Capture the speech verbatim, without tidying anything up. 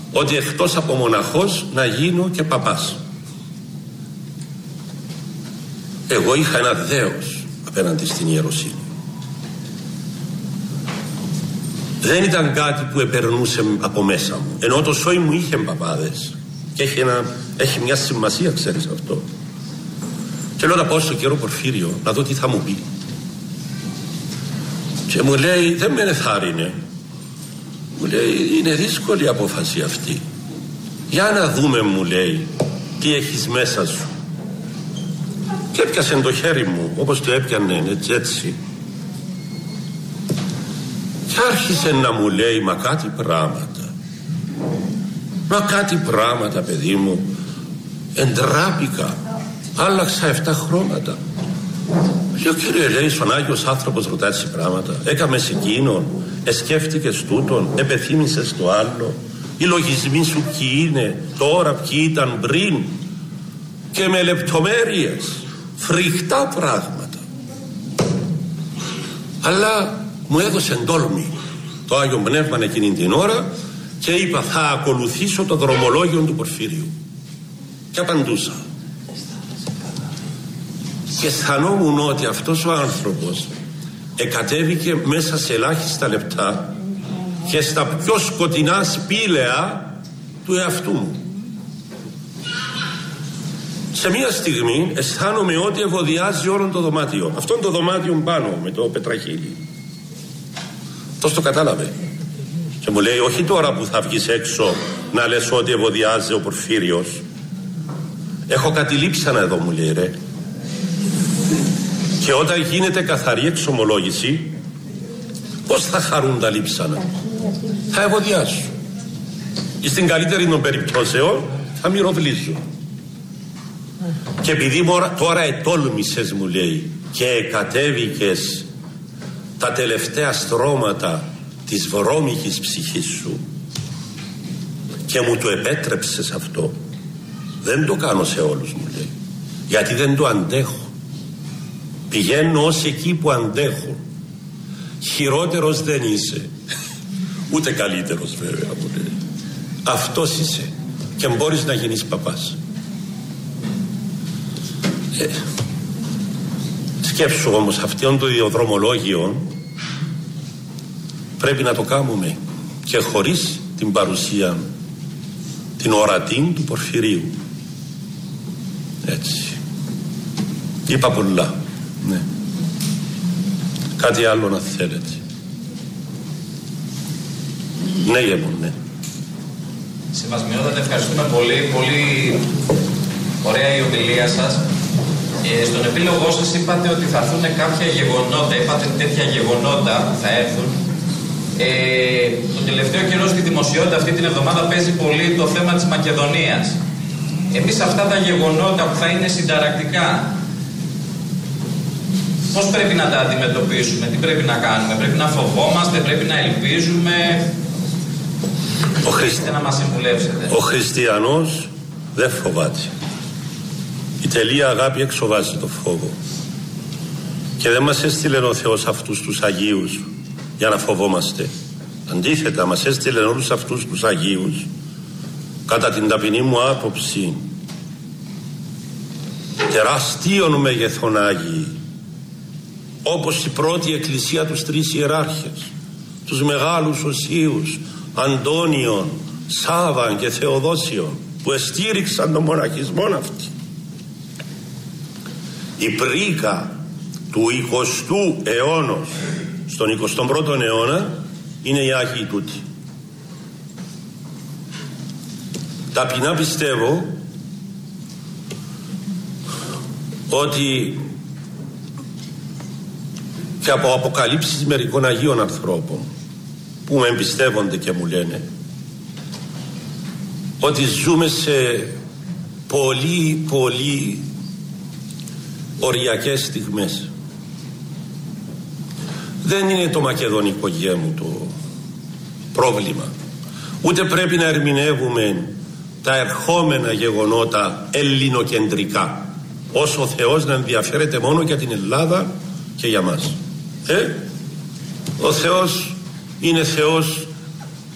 ότι εκτός από μοναχός να γίνω και παπάς. Εγώ είχα ένα δέος απέναντι στην ιεροσύνη. Δεν ήταν κάτι που επερνούσε από μέσα μου, ενώ το σόι μου είχε παπάδες και έχει, ένα, έχει μια σημασία, ξέρεις αυτό. Και λέω να πάω στο κύριο Πορφύριο να δω τι θα μου πει. Και μου λέει, δεν με ενθάρρυνε. Μου λέει, είναι δύσκολη η απόφαση αυτή. Για να δούμε, μου λέει, τι έχεις μέσα σου. Και έπιασε το χέρι μου, όπως το έπιανε, έτσι έτσι. Και άρχισε να μου λέει, μα κάτι πράγματα. Μα κάτι πράγματα, παιδί μου. Εντράπηκα. Άλλαξα εφτά χρώματα. Λέω, κύριε, λέει, στον Άγιος άνθρωπος ρωτά έτσι πράγματα. Έκαμε σε εκείνον, εσκέφτηκες τούτον, επεθύμησες το άλλο. Οι λογισμοί σου ποιοι είναι, τώρα ποιοι ήταν πριν. Και με λεπτομέρειες, φρικτά πράγματα. Αλλά μου έδωσε τόλμη το Άγιο Πνεύμα εκείνη την ώρα και είπα, θα ακολουθήσω το δρομολόγιο του Πορφύριου. Και απαντούσα. Και αισθανόμουν ότι αυτός ο άνθρωπος εκατέβηκε μέσα σε ελάχιστα λεπτά και στα πιο σκοτεινά σπήλαια του εαυτού μου. Σε μία στιγμή αισθάνομαι ότι ευωδιάζει όλο το δωμάτιο. Αυτόν το δωμάτιο πάνω με το πετραχύλι. Τόσο το κατάλαβε. Και μου λέει, όχι τώρα που θα βγεις έξω να λες ότι ευωδιάζει ο Πορφύριος. Έχω κάτι λείψανα εδώ, μου λέει, ρε. Και όταν γίνεται καθαρή εξομολόγηση, πώς θα χαρούν τα λείψανα? Θα ευωδιάσουν. Και στην καλύτερη των περιπτώσεων θα μυροβλήσουν. Και επειδή τώρα ετόλμησες, μου λέει, και κατέβηκες τα τελευταία στρώματα της βρώμικης ψυχής σου και μου το επέτρεψες αυτό, δεν το κάνω σε όλους, μου λέει, γιατί δεν το αντέχω. Πηγαίνω ως εκεί που αντέχω. Χειρότερος δεν είσαι, ούτε καλύτερος βέβαια, μου λέει. Αυτός είσαι και μπορείς να γίνεις παπάς. Ε, σκέψου όμως, αυτόν το ιδιοδρομολόγιο πρέπει να το κάνουμε και χωρίς την παρουσία, την ορατή του Πορφυρίου. Έτσι. Είπα πολλά. Ναι. Κάτι άλλο να θέλετε? Ναι, γεμον, ναι. Σεβασμιότατα, ευχαριστούμε πολύ. Πολύ ωραία η ομιλία σας. Ε, στον επίλογό σας είπατε ότι θα έρθουν κάποια γεγονότα, είπατε τέτοια γεγονότα που θα έρθουν. Ε, το τελευταίο καιρό στη δημοσιότητα αυτή την εβδομάδα παίζει πολύ το θέμα της Μακεδονίας. Εμείς αυτά τα γεγονότα που θα είναι συνταρακτικά, πώς πρέπει να τα αντιμετωπίσουμε, τι πρέπει να κάνουμε? Πρέπει να φοβόμαστε, πρέπει να ελπίζουμε? Ο, Χριστ... να μας συμβουλεύσετε. Ο χριστιανός δεν φοβάται. Η τελεία αγάπη εξοβάζει το φόβο. Και δεν μας έστειλε ο Θεός αυτούς τους Αγίους για να φοβόμαστε. Αντίθετα, μας έστειλε όλους αυτούς τους Αγίους, κατά την ταπεινή μου άποψη, τεράστιων μεγεθών Άγιοι, όπως η πρώτη εκκλησία τους τρεις ιεράρχες, τους μεγάλους οσίους Αντώνιον, Σάββαν και Θεοδόσιον, που εστήριξαν τον μοναχισμό αυτή. Η πρίκα του εικοστού αιώνος στον εικοστό πρώτο αιώνα είναι οι Άγιοι τούτοι. Ταπεινά πιστεύω ότι και από αποκαλύψεις μερικών Αγίων ανθρώπων που με εμπιστεύονται και μου λένε ότι ζούμε σε πολύ πολύ οριακές στιγμές. Δεν είναι το μακεδονικό γέμου το πρόβλημα, ούτε πρέπει να ερμηνεύουμε τα ερχόμενα γεγονότα ελληνοκεντρικά, όσο ο Θεός να ενδιαφέρεται μόνο για την Ελλάδα και για μας. Ε? Ο Θεός είναι Θεός